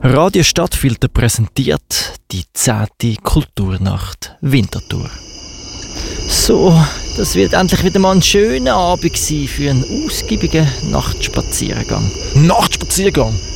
Radio Stadtfilter präsentiert die 10. Kulturnacht Winterthur. So, das wird endlich wieder mal ein schöner Abend sein für einen ausgiebigen Nachtspaziergang. Nachtspaziergang?